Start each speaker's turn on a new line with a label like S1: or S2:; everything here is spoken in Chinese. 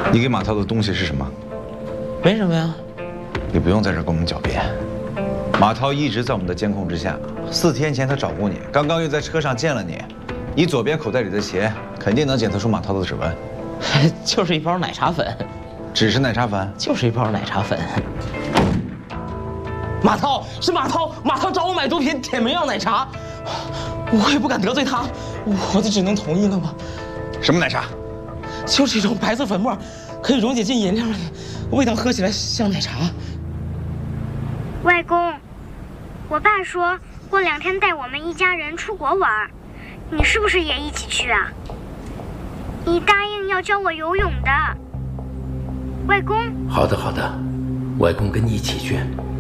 S1: 你给马涛的东西是什么？
S2: 没什么呀。
S1: 你不用在这跟我们狡辩。马涛一直在我们的监控之下。4天前他找过你，刚刚又在车上见了你。你左边口袋里的鞋肯定能检测出马涛的指纹。
S2: 就是一包奶茶粉。
S1: 只是奶茶粉？
S2: 就是一包奶茶粉。马涛是马涛，马涛找我买毒品，点名要奶茶，我也不敢得罪他，我就只能同意了吗？
S1: 什么奶茶？
S2: 就是一种白色粉末，可以溶解进饮料里，味道喝起来像奶茶。
S3: 外公，我爸说过2天带我们一家人出国玩，你是不是也一起去啊？你答应要教我游泳的，外公。
S4: 好的，外公跟你一起去。